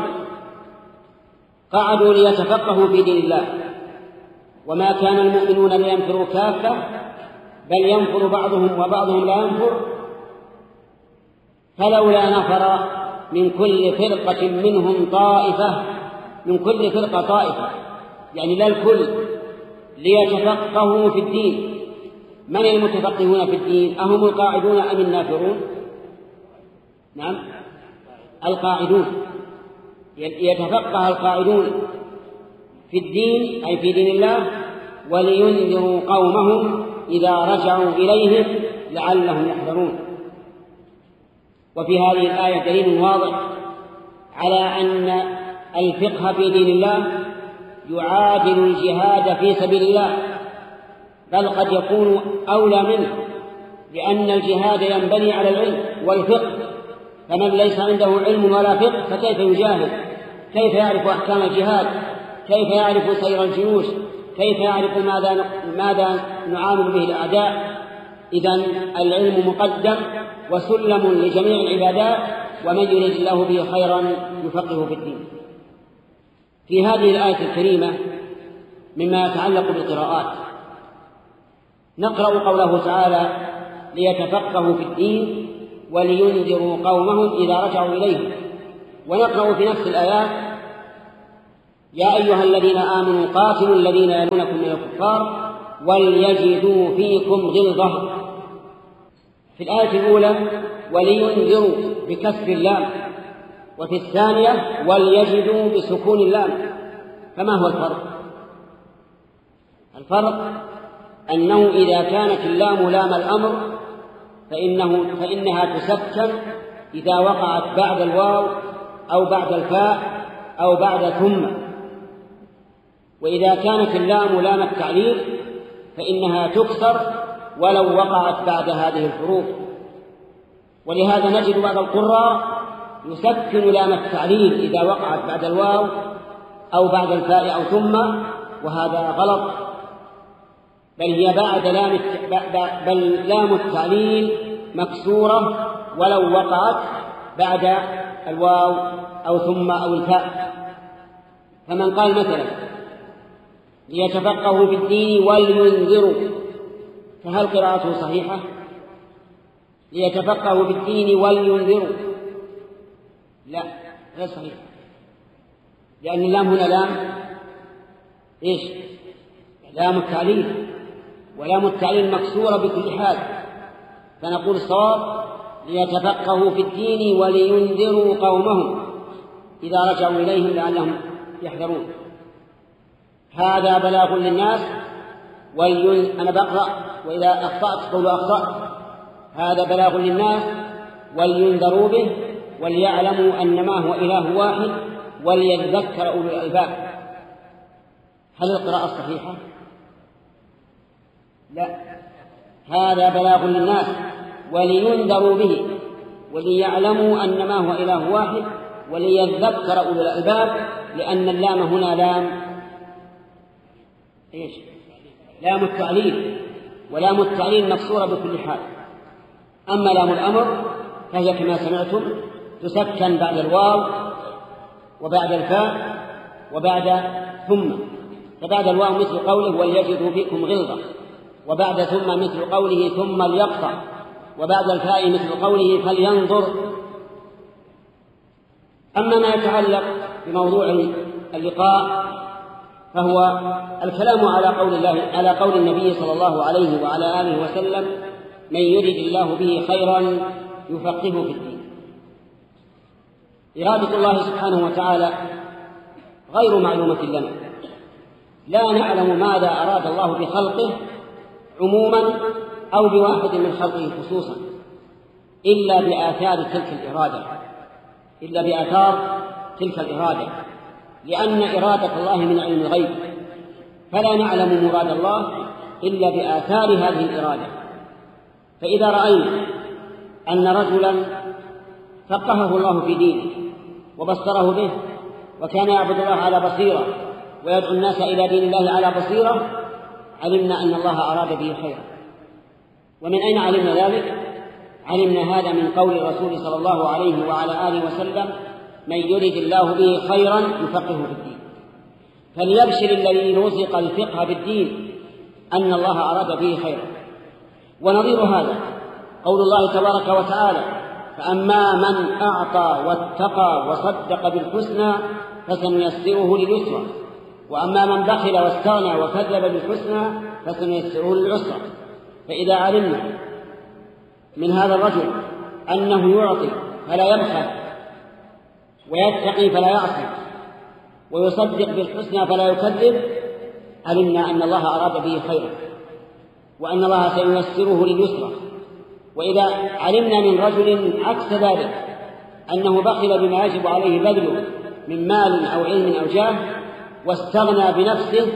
قعدوا ليتفقهوا في دين الله. وما كان المؤمنون لينفروا كافة بل ينفر بعضهم وبعضهم لا ينفر، فلولا نفر من كل فرقة منهم طائفة، من كل فرقة طائفة يعني لا الكل، ليتفقهوا في الدين. من المتفقهون في الدين؟ أهم القاعدون أم النافرون؟ نعم، القاعدون. يتفقه القاعدون في الدين أي في دين الله، ولينذروا قومهم إذا رجعوا إليهم لعلهم يحذرون. وفي هذه الآية دليل واضح على أن الفقه في دين الله يعادل الجهاد في سبيل الله، بل قد يكون أولى منه، لأن الجهاد ينبني على العلم والفقه، فمن ليس عنده علم ولا فقه فكيف يجاهد؟ كيف يعرف أحكام الجهاد؟ كيف يعرف سير الجيوش؟ كيف يعرف ماذا ماذا نعامل به الأعداء؟ إذن العلم مقدم وسلم لجميع العبادات، ومن يريد الله به خيرا يفقهه في الدين. في هذه الآية الكريمة مما يتعلق بالقراءات نقرأ قوله تعالى: ليتفقهوا في الدين ولينذروا قومهم إذا رجعوا إليهم. ونقرأ في نفس الآيات: يا أيها الذين آمنوا قاتلوا الذين يلونكم من الكفار وليجدوا فيكم غلظة. في الآية الأولى ولينذروا بكسر اللام، وفي الثانية وليجدوا بسكون اللام. فما هو الفرق؟ الفرق أنه إذا كانت اللام لام الأمر فإنه فإنها تسكن إذا وقعت بعد الواو أو بعد الفاء أو بعد ثم، وإذا كانت اللام لام التعليل فإنها تكسر ولو وقعت بعد هذه الحروف. ولهذا نجد بعض القراء يسكن لام التعليل إذا وقعت بعد الواو أو بعد الفاء أو ثم، وهذا غلط، بل هي بعد لام بل لام التعليل مكسورة ولو وقعت بعد الواو أو ثم أو الفاء. فمن قال مثلا ليتفقهوا في الدين ولينذروا، فهل قراءته صحيحة؟ ليتفقهوا في الدين ولينذروا، لا، غير صحيح، لأن اللام هنا لام إيش؟ لام التعليل، ولام التعليل مكسورة بكل حال، فنقول الصواب ليتفقهوا في الدين ولينذروا قومهم إذا رجعوا إليهم لعلهم يحذرون. هذا بلاغ للناس ولين... أنا بقرأ وإذا أخطأت قولوا أخطأت. هذا بلاغ للناس ولينذروا به وليعلموا أنما هو إله واحد وليذكر أولو الألباب. هل القراءة الصحيحة؟ لا، هذا بلاغ للناس ولينذروا به وليعلموا أنما هو إله واحد وليذكر أولو الألباب، لأن اللام هنا لام إيش؟ لام التعليل، ولام التعليل مكسورة بكل حال. أما لام الأمر فهي كما سمعتم تسكن بعد الواو وبعد الفاء وبعد ثم، فبعد الواو مثل قوله وليجدوا فيكم غلظة، وبعد ثم مثل قوله ثم ليقطع، وبعد الفاء مثل قوله فلينظر. أما ما يتعلق بموضوع اللقاء فهو الكلام على قول الله على قول النبي صلى الله عليه وعلى آله وسلم من يرد الله به خيرا يفقهه في الدين. إرادة الله سبحانه وتعالى غير معلومة لنا، لا نعلم ماذا أراد الله بخلقه عموما أو بواحد من خلقه خصوصا إلا بآثار تلك الإرادة إلا بآثار تلك الإرادة لأن إرادة الله من علم الغيب، فلا نعلم مراد الله إلا بآثار هذه الإرادة. فإذا رأينا أن رجلا فقهه الله في دينه وبصره به وكان يعبد الله على بصيرة ويدعو الناس إلى دين الله على بصيرة، علمنا أن الله أراد به خيرا. ومن أين علمنا ذلك؟ علمنا هذا من قول الرسول صلى الله عليه وعلى آله وسلم من يرد الله به خيرا يفقهه في الدين. فليبشر الذي رزق الفقه بالدين أن الله أراد به خيرا. ونظير هذا قول الله تبارك وتعالى فأما من أعطى واتقى وصدق بالحسنى فسنيسره لليسرى، وأما من بخل واستغنى وكذب بالحسنى فسنيسره للعسرى. فإذا علمنا من هذا الرجل أنه يعطي فلا يبخل ويتقي فلا يعصي ويصدق بالحسنى فلا يكذب، علمنا أن الله أراد به خيرا وأن الله سييسره لليسرى. وإذا علمنا من رجل عكس ذلك أنه بخل بما يجب عليه بذله من مال أو علم أو جاه واستغنى بنفسه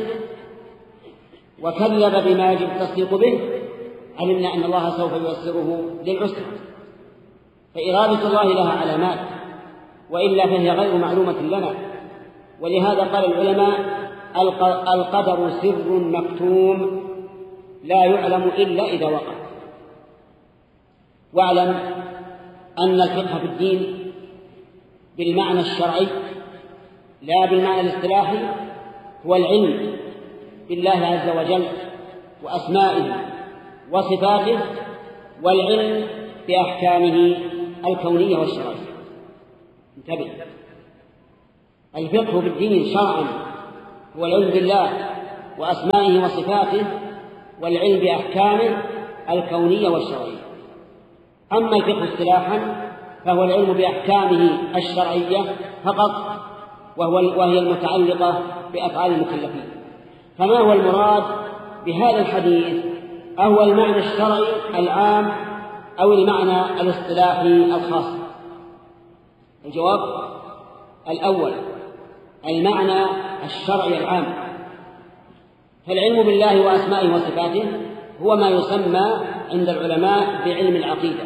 وكذب بما يجب التصديق به، علمنا أن الله سوف ييسره للعسرى. فإرادة الله لها علامات، وإلا فهي غير معلومة لنا. ولهذا قال العلماء القدر سر مكتوم لا يعلم إلا إذا وقع. واعلم أن الفقه في الدين بالمعنى الشرعي لا بالمعنى الاصطلاحي هو العلم بالله عز وجل وأسمائه وصفاته والعلم بأحكامه الكونية والشرعية. انتبه، الفقه بالدين شرعا هو العلم بالله وأسمائه وصفاته والعلم بأحكامه الكونية والشرعية. أما الفقه اصطلاحا فهو العلم بأحكامه الشرعية فقط، وهو وهي المتعلقة بأفعال المكلفين. فما هو المراد بهذا الحديث؟ أهو المعنى الشرعي العام أو المعنى الاصطلاحي الخاص؟ الجواب الأول، المعنى الشرعي العام. فالعلم بالله وأسمائه وصفاته هو ما يسمى عند العلماء بعلم العقيدة،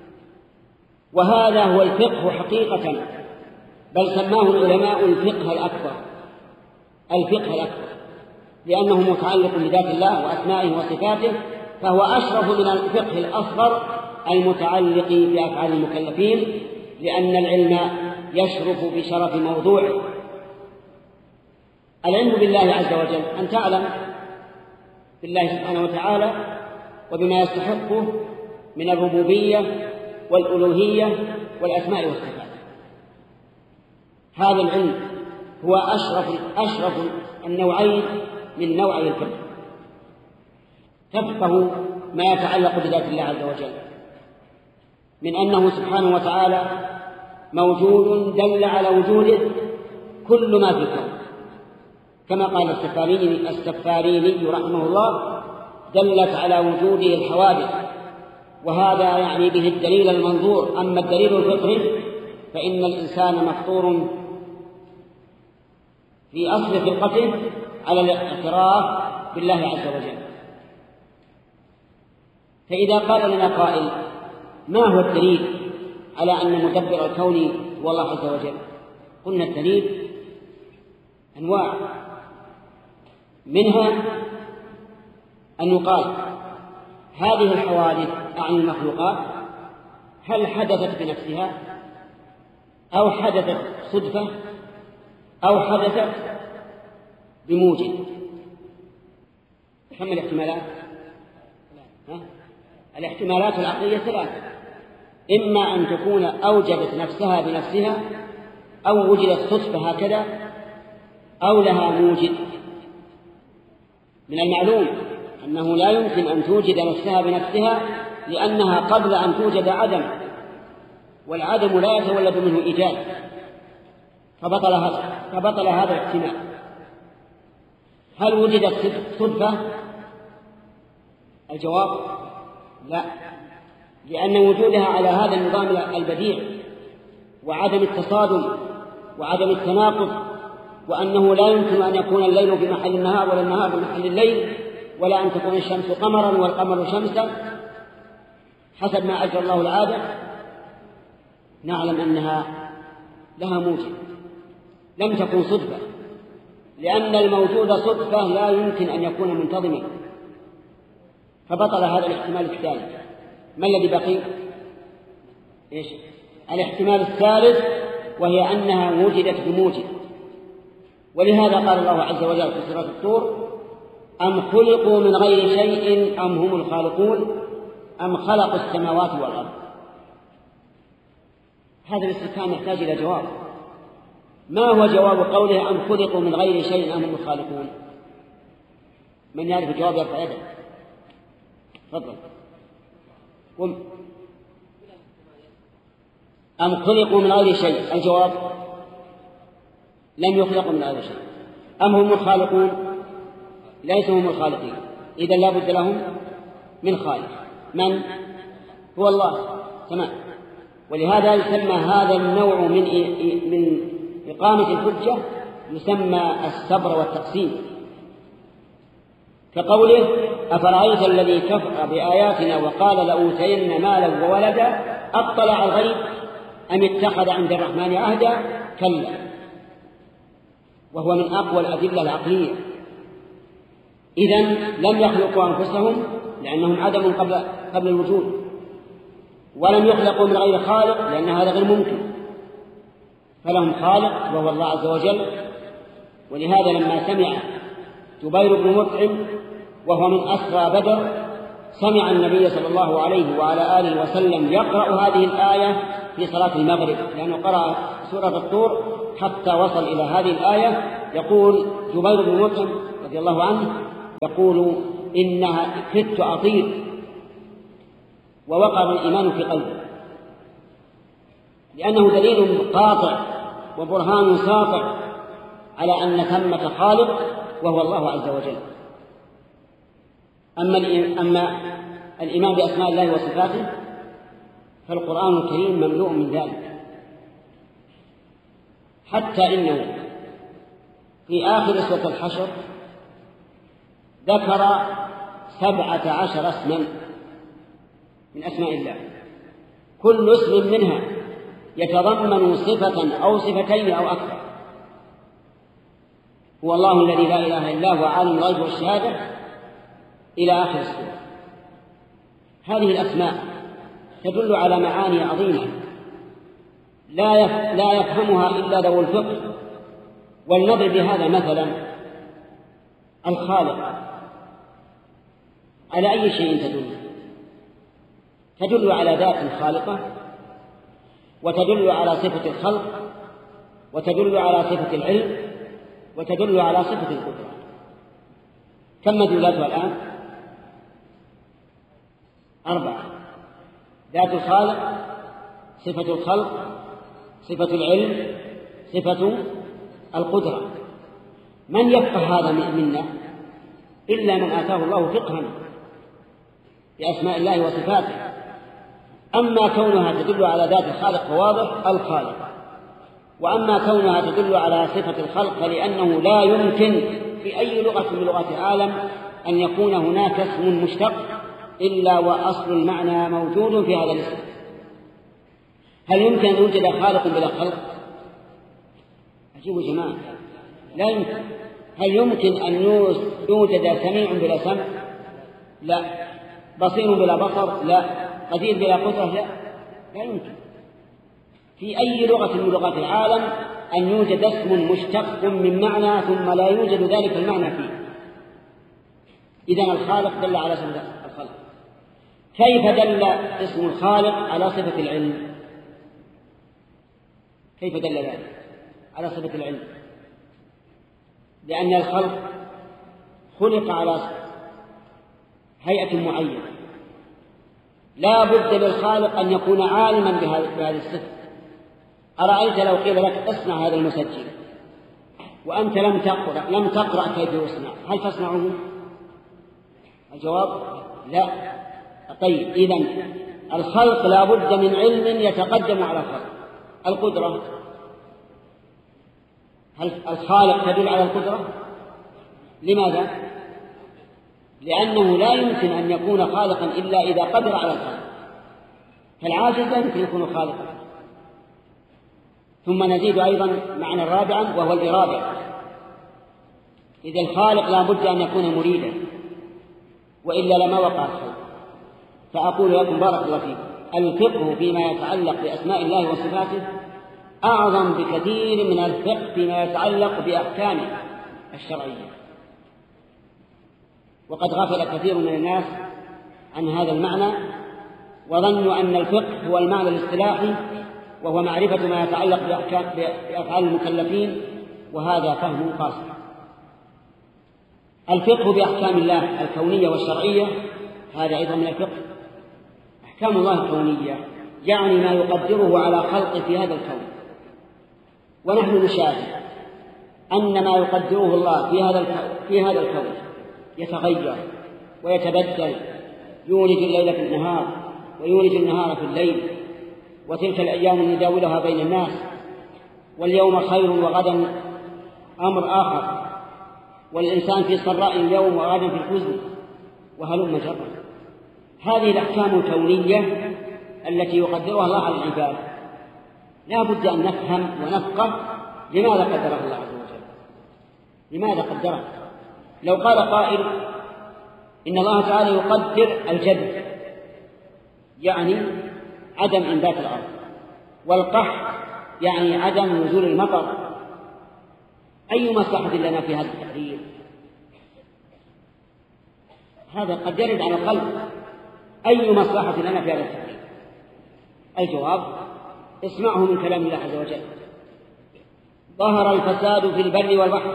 وهذا هو الفقه حقيقة، بل سماه العلماء الفقه الأكبر الفقه الأكبر لأنه متعلق بذات الله وأسمائه وصفاته، فهو أشرف من الفقه الأصغر المتعلق بأفعال المكلفين، لأن العلم يشرف بشرف موضوعه. العلم بالله عز وجل أن تعلم بالله سبحانه وتعالى وبما يستحقه من الربوبية والألوهية والأسماء والصفات. هذا العلم هو أشرف أشرف النوعين من نوعي الفقه. تفقه ما يتعلق بذات الله عز وجل من أنه سبحانه وتعالى موجود دل على وجوده كل ما في الكون، كما قال السفاريني السفاريني رحمه الله: دلت على وجوده الحوادث، وهذا يعني به الدليل المنظور. أما الدليل الفطري فإن الإنسان مفطور في أصل فطرته على الاعتراف بالله عز وجل. فإذا قال لنا قائل: ما هو الدليل على أن مدبر الكون هو الله عز وجل؟ قلنا الدليل أنواع، منها أن يقال هذه الحوادث عن المخلوقات هل حدثت بنفسها أو حدثت صدفة أو حدثت بموجب؟ كم الاحتمالات؟ ها؟ الاحتمالات العقلية ثلاثة: إما أن تكون أوجدت نفسها بنفسها، أو وجدت صدفة هكذا، أو لها موجد. من المعلوم أنه لا يمكن أن توجد نفسها بنفسها، لأنها قبل أن توجد عدم، والعدم لا يتولد منه إيجاد، فبطل هذا فبطل هذا الاحتمال. هل وجدت صدفة؟ الجواب لا، لأن وجودها على هذا النظام البديع وعدم التصادم وعدم التناقض، وأنه لا يمكن أن يكون الليل في محل النهار ولا النهار في محل الليل، ولا أن تكون الشمس قمرا والقمر شمسا حسب ما أجرى الله العادة، نعلم أنها لها موجب، لم تكن صدفة، لأن الموجود صدفة لا يمكن أن يكون منتظما، فبطل هذا الاحتمال الثالث. ما الذي بقي؟ إيش؟ الاحتمال الثالث، وهي أنها وجدت بموجب. ولهذا قال الله عز وجل في سورة الطور: أم خلقوا من غير شيء أم هم الخالقون أم خلقوا السماوات والأرض. هذا الاستفهام يحتاج إلى جواب. ما هو جواب قوله أم خلقوا من غير شيء أم هم الخالقون؟ من يعرف الجواب يرفع يده. تفضل. قم. أم خلقوا من غير شيء، الجواب لم يخلقوا من غير شيء. أم هم الخالقون، ليسوا هم الخالقين، إذن لا بد لهم من خالق. من هو الله؟ تمام. ولهذا يسمى هذا النوع من من إقامة الحجة يسمى الصبر والتقسيم، كقوله: أفرأيت الذي كفر بآياتنا وقال لأوتين مالا وولدا أطلع الغيب أم اتخذ عند الرحمن عهدا؟ كلا. وهو من أقوى الأدلة العقلية. إذن لم يخلقوا أنفسهم لأنهم عدم قبل قبل الوجود، ولم يخلقوا من غير خالق لأن هذا غير ممكن، فلهم خالق وهو الله عز وجل. ولهذا لما سمع جبير بن مطعم وهو من أسرى بدر سمع النبي صلى الله عليه وعلى آله وسلم يقرأ هذه الآية في صلاة المغرب، لأنه قرأ سورة الطور حتى وصل إلى هذه الآية. يقول جبير بن مطعم رضي الله عنه يقول إنها كدت أطير ووقر الإيمان في قلبي، لأنه دليل قاطع وبرهان ساطع على أن ثمة خالق وهو الله عز وجل. أما أما الإيمان بأسماء الله وصفاته فالقرآن الكريم مملوء من ذلك، حتى إنه في آخر سورة الحشر ذكر سبعة عشر اسما من أسماء الله، كل اسم منها يتضمن صفة أو صفتين أو أكثر. هو الله الذي لا إله إلا هو عالم الغيب والشهادة إلى آخر السورة. هذه الأسماء تدل على معاني عظيمة لا لا يفهمها إلا ذو الفقه. ولنضرب بهذا مثلا، الخالق على أي شيء تدل؟ تدل على ذات خالقة، وتدل على صفة الخلق، وتدل على صفة العلم، وتدل على صفة القدرة. كم مدلولاتها الآن؟ أربعة: ذات الخالق، صفة الخلق، صفة العلم، صفة القدرة. من يفقه هذا منا إلا من آتاه الله فقها بأسماء الله وصفاته. أما كونها تدل على ذات الخالق فواضح الخالق، وأما كونها تدل على صفة الخلق فلأنه لا يمكن في أي لغة من لغات العالم أن يكون هناك اسم مشتق إلا وأصل المعنى موجود في هذا الاسم. هل يمكن أن يوجد خالق بلا خلق؟ أجيبوا جماعة، لا يمكن. هل يمكن أن يوجد سميع بلا سمع؟ لا. بصير بلا بصر؟ لا. قدير بلا قدرة؟ لا، لا يمكن في أي لغة من لغات العالم أن يوجد اسم مشتق من معنى ثم لا يوجد ذلك المعنى فيه. إذن الخالق دل على صفة الخلق. كيف دل اسم الخالق على صفة العلم؟ كيف دل ذلك على صفة العلم؟ لأن الخلق خلق على هيئة معينة، لا بد للخالق أن يكون عالما بهذه الصفة. أرأيت لو قيل لك اصنع هذا المسجل وأنت لم تقرأ لم تقرأ كيف يصنع، هل تصنعه؟ الجواب لا. طيب، إذن الخلق لا بد من علم يتقدم على الخلق. القدرة، هل الخالق تدل على القدرة؟ لماذا؟ لأنه لا يمكن أن يكون خالقا إلا إذا قدر على الخلق، فالعاجز لا يمكن يكون خالقا. ثم نزيد أيضا معنى رابعا وهو الإرادة. إذا الخالق لا بد أن يكون مريدا، وإلا لما وقع الخلق. فأقول لكم بارك الله فيكم، الفقه فيما يتعلق بأسماء الله وصفاته أعظم بكثير من الفقه فيما يتعلق بأحكامه الشرعية. وقد غفل كثير من الناس عن هذا المعنى وظنوا أن الفقه هو المعنى الاصطلاحي، وهو معرفة ما يتعلق بأفعال المكلفين، وهذا فهم قاصر. الفقه بأحكام الله الكونية والشرعية هذا أيضا من الفقه. أحكام الله الكونية يعني ما يقدره على خلقه في هذا الكون، ونحن نشاهد أن ما يقدره الله في هذا الكون في هذا الكون يتغير ويتبدل، يولج الليل في النهار ويولج النهار في الليل، وتلك الأيام نداولها بين الناس، واليوم خير وغدا أمر آخر، والإنسان في سراء اليوم وغدا في الحزن، وهلم جرا. هذه الأحكام الكونية التي يقدرها الله على العباد لا بد أن نفهم ونفقه لماذا قدرها الله عز وجل، لماذا قدرها. لو قال قائل إن الله تعالى يقدر الجد، يعني عدم إنبات الأرض، والقحط يعني عدم نزول المطر، أي مصلحة لنا في هذا التقدير؟ هذا قد يرد على القلب، أي مصلحة لنا في هذا التقدير؟ الجواب اسمعه من كلام الله عز وجل. ظهر الفساد في البر والبحر.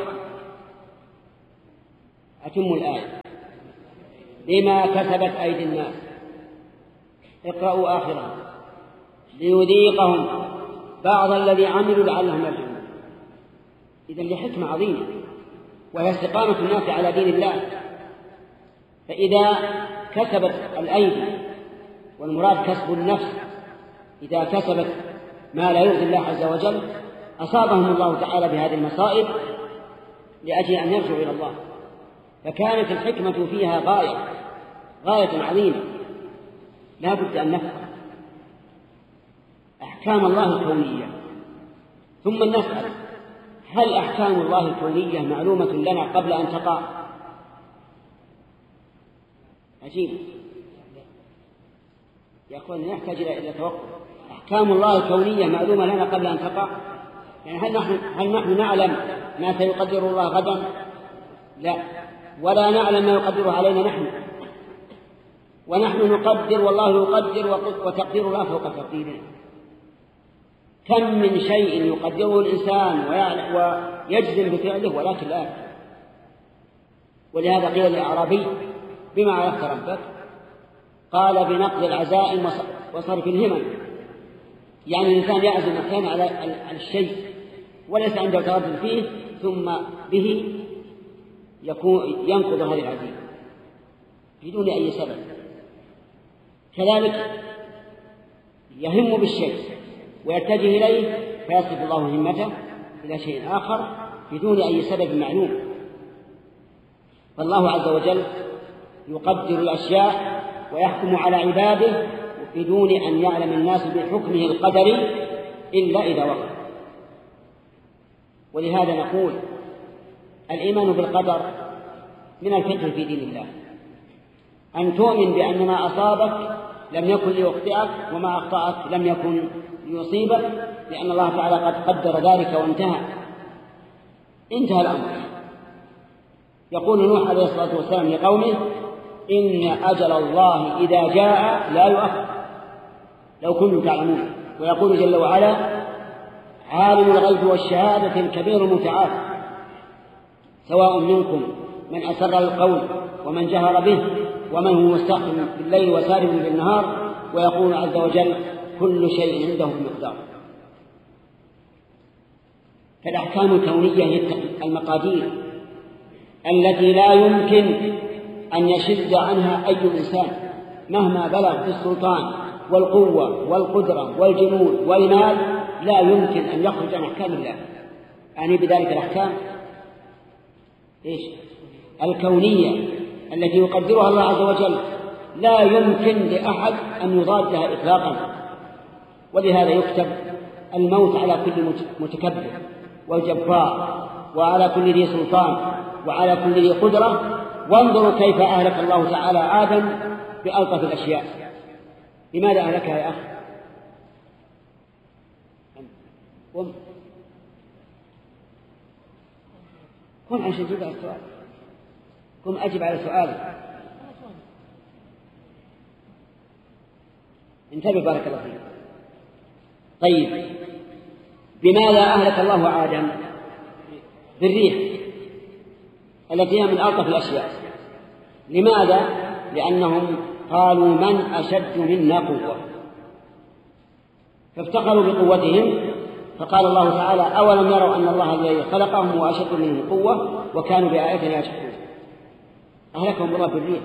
أتم الآية. بما كسبت أيدي الناس. اقرأوا آخرها. ليذيقهم بعض الذي عملوا لعلهم يرجعون. إذن لحكمة عظيمة، وهي استقامة الناس على دين الله. فإذا كسبت الأيدي، والمراد كسب النفس، إذا كسبت ما لا يرضي الله عز وجل أصابهم الله تعالى بهذه المصائب لأجل أن يرجعوا إلى الله. فكانت الحكمة فيها غاية غاية عظيمة. لا بد أن نفهم أحكام الله الكونية، ثم نسأل: هل أحكام الله الكونية معلومة لنا قبل أن تقع؟ عجيب يا أخوان، نحتاج إلى توقف. أحكام الله الكونية معلومة لنا قبل أن تقع؟ يعني هل نحن, هل نحن نعلم ما سيقدر الله غدا؟ لا، ولا نعلم ما يقدره علينا نحن، ونحن نقدر والله يقدر، وتقدير الله فوق تقديرنا. كم من شيء يقدره الإنسان ويجزم بفعله ولكن لا. ولهذا قيل للأعرابي: بما عرفت ربك؟ قال: بنقض العزائم وصرف الهمم. يعني الإنسان يعزم الإنسان على الشيء وليس عنده تردد فيه، ثم به يكون ينقض هذه العزيمة بدون أي سبب. كذلك يهم بالشيء ويتجه إليه فيصرف الله همته إلى شيء آخر بدون أي سبب معلوم. فالله عز وجل يقدر الأشياء ويحكم على عباده بدون أن يعلم الناس بحكمه القدري إلا إذا وقع. ولهذا نقول: الإيمان بالقدر من الفقه في دين الله، أن تؤمن بأن ما أصابك لم يكن ليخطئك، وما أخطأك لم يكن ليصيبك، لأن الله تعالى قد قدر ذلك وانتهى انتهى الأمر. يقول نوح عليه الصلاة والسلام لقومه: إن أجل الله إذا جاء لا يؤخر لو كنتم تعلمون. ويقول جل وعلا: عالم الغيب والشهادة الكبير المتعال، سواء منكم من أسر القول ومن جهر به ومن هو مستخف بالليل وسارب بالنهار. ويقول عز وجل: كل شيء عنده بمقدار. فالأحكام الكونية هي المقادير التي لا يمكن أن يشد عنها أي إنسان مهما بلغ في السلطان والقوة والقدرة والجنود والمال، لا يمكن أن يخرج عن أحكام الله. يعني بذلك الأحكام إيش؟ الكونية التي يقدرها الله عز وجل، لا يمكن لأحد أن يضادها إطلاقا. ولهذا يكتب الموت على كل متكبر والجبار، وعلى كل ذي سلطان، وعلى كل ذي قدرة. وانظروا كيف أهلك الله تعالى آدم بألطف الأشياء. لماذا أهلكها يا أخي؟ قم قم عشان تجيب على السؤال. قم أجب على سؤالي. انتبه بارك الله فيك. طيب، بماذا أهلك الله آدم؟ بالريح التي هي من ألطف الأشياء. لماذا؟ لأنهم قالوا: من أشد منا قوة، فافتخروا بقوتهم. فقال الله تعالى: أولم يروا أن الله الذي خلقهم هو أشد منهم قوة وكانوا بآياتنا يجحدون. أهلكهم الله بالريح.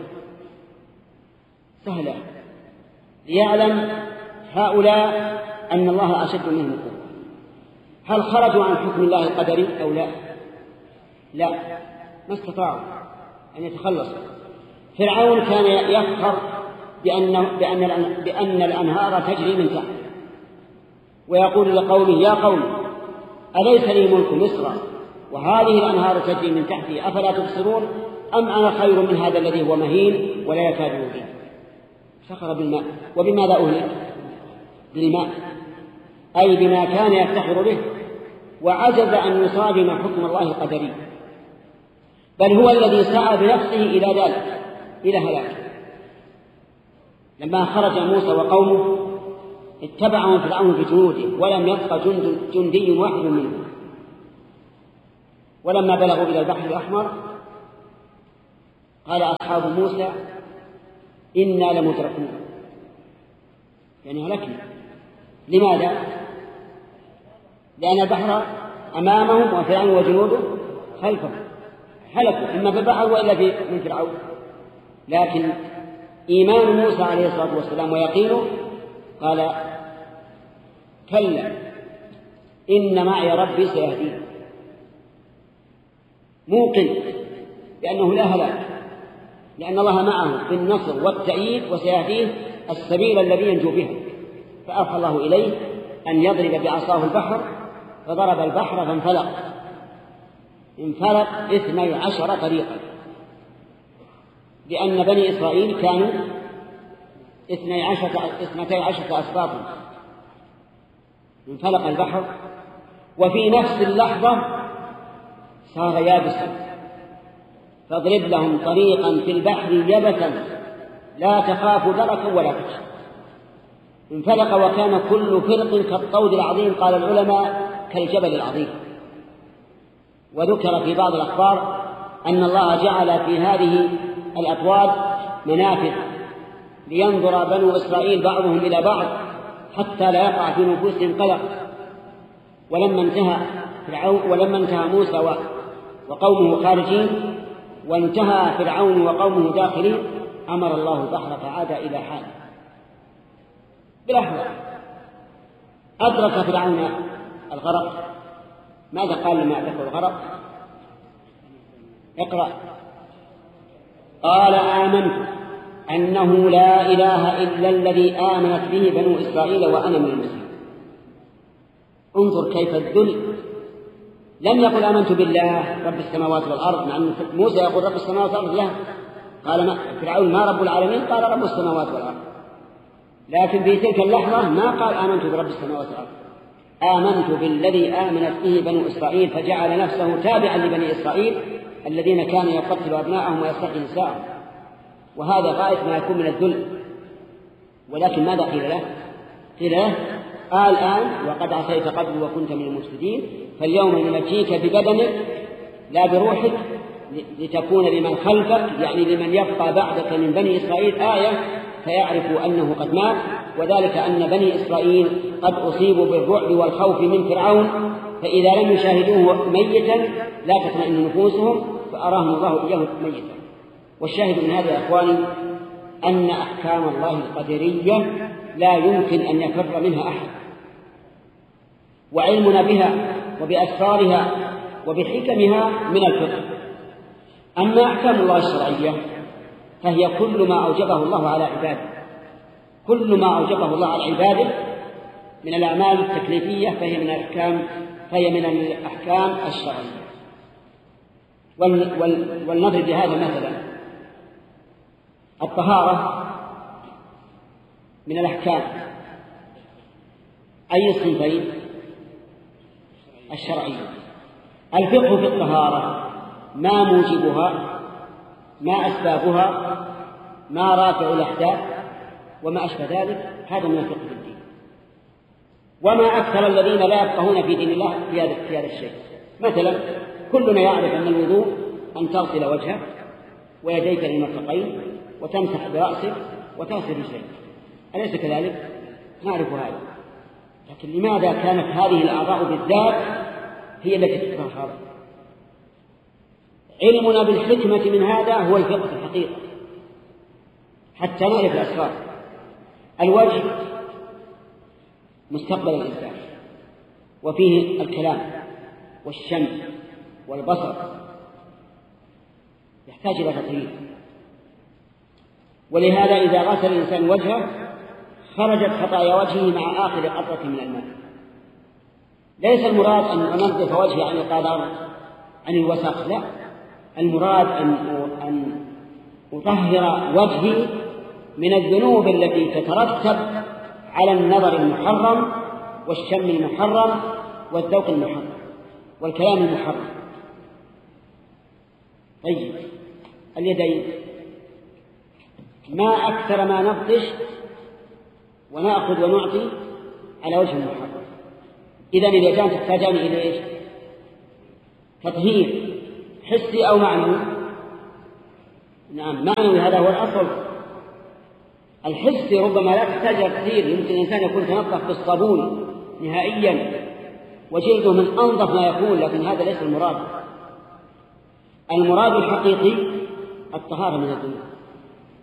سهلة ليعلم هؤلاء أن الله أشد منهم قوة. هل خرجوا عن حكم الله القدري أو لا؟ لا، ما استطاعوا أن يتخلصوا. فرعون كان يفخر بأن, بأن, بأن الأنهار تجري من تحت، ويقول لقومه: يا قوم أليس لي ملك مصر وهذه الأنهار تجري من تحتي أفلا تبصرون أم أنا خير من هذا الذي هو مهين ولا يكاد يبين. فخر بالماء. وبماذا أهلك؟ بالماء، أي بما كان يفتخر به، وعجز أن يصادم حكم الله القدري، بل هو الذي سعى بنفسه إلى ذلك، إلى هلاك. لما خرج موسى وقومه اتبعهم فرعون بجنوده ولم يبق جند جندي واحد منهم، ولما بلغوا إلى البحر الأحمر قال أصحاب موسى إنا لمدركون، يعني هلكنا. لماذا؟ لأن البحر أمامهم وفرعون وجنوده خلفهم، هلكوا إما في البحر وإلا من فرعون. لكن إيمان موسى عليه الصلاة والسلام ويقينه قال كلا إن معي ربي سيهدين، موقن لأنه لا هلاك، لأن الله معه بالنصر والتأييد وسيهديه السبيل الذي ينجو به. فأوحى الله إليه أن يضرب بعصاه البحر، فضرب البحر فانفلق انفلق اثني عشر طريقا، لأن بني إسرائيل كانوا اثني عشر اثنتي عشرة أسباطا. انفلق البحر وفي نفس اللحظة صار يابسا، فاضرب لهم طريقا في البحر يبسا لا تخاف دركا ولا تخشى. انفلق وكان كل فرق كالطود العظيم، قال العلماء كالجبل العظيم. وذكر في بعض الأخبار أن الله جعل في هذه الأطواد منافذ لينظر بنو إسرائيل بعضهم إلى بعض حتى لا يقع في نفوسهم قلق. ولما انتهى فرعون ولما انتهى موسى وقومه خارجين وانتهى فرعون وقومه داخلين، أمر الله البحر فعاد إلى حاله بلحظة. أدرك فرعون الغرق. ماذا قال لما أدرك الغرق؟ اقرأ. قال آمنت أنه لا إله إلا الذي آمنت به بنو إسرائيل وأنا من المسلمين. انظر كيف الذل. لم يقل آمنت بالله رب السماوات والأرض، مع أن موسى يقول رب السماوات والأرض له. قال ما فرعون ما رب العالمين؟ قال رب السماوات والأرض. لكن في تلك اللحظة ما قال آمنت برب السماوات والأرض، آمنت بالذي آمنت به بنو إسرائيل، فجعل نفسه تابعا لبني إسرائيل الذين كانوا يقتلوا أبناءهم ويستحيي نساءهم. وهذا غاية ما يكون من الذل. ولكن ماذا قيل له؟ قيل له آه الآن وقد عصيت قبل وكنت من المفسدين، فاليوم ننجيك ببدنك لا بروحك لتكون لمن خلفك، يعني لمن يبقى بعدك من بني إسرائيل آية فيعرفوا أنه قد مات. وذلك أن بني إسرائيل قد أصيبوا بالرعب والخوف من فرعون، فإذا لم يشاهدوه ميتا لا تطمئن نفوسهم، فأراهم الله إياه ميتا. والشاهد من هذا يا إخواني أن أحكام الله القدرية لا يمكن أن يفر منها أحد، وعلمنا بها وبأسرارها وبحكمها من الفقه. أما أحكام الله الشرعية فهي كل ما أوجبه الله على عباده، كل ما أوجبه الله على عباده من الأعمال التكليفية فهي من الأحكام فهي من الأحكام الشرعية. ولنضرب بهذا مثلا. الطهارة من الأحكام أي الصنفين؟ الشرعية. الفقه في الطهارة ما موجبها، ما أسبابها، ما رافع الأحداث وما أشبه ذلك، هذا من الفقه في الدين. وما أكثر الذين لا يفقهون في دين الله في هذا الشيء. مثلا كلنا يعرف أن الوضوء أن تغسل وجهك ويديك للمرفقين وتمسح برأسك وتغسل رجليك، أليس كذلك؟ نعرف هذا. لكن لماذا كانت هذه الأعضاء بالذات هي التي تتطهر؟ علمنا بالحكمة من هذا هو الفقه في الحقيقة حتى نعرف الأسرار. الوجه مستقبل الإنسان وفيه الكلام والشم والبصر، يحتاج إلى تطهير. ولهذا إذا غسل الإنسان وجهه خرجت خطايا وجهه مع آخر قطرة من الماء. ليس المراد أن أنظف وجهي عن القذر عن الوسخ، لا، المراد أن أن أطهر وجهي من الذنوب التي تترتب على النظر المحرم والشم المحرم والذوق المحرم والكلام المحرم. طيب اليدين ما أكثر ما نبطش ونأخذ ونعطي على وجه المحرم. إذن اليدان تحتاجان إلى إيش؟ تطهير حسي أو معنوي؟ نعم معنوي، هذا هو الأصل. الحسي ربما لا تحتاج كثير، يمكن الإنسان يكون تنظف بالصابون نهائيا وجلده من أنظف ما يكون، لكن هذا ليس المراد. المراد الحقيقي الطهارة من الذنوب.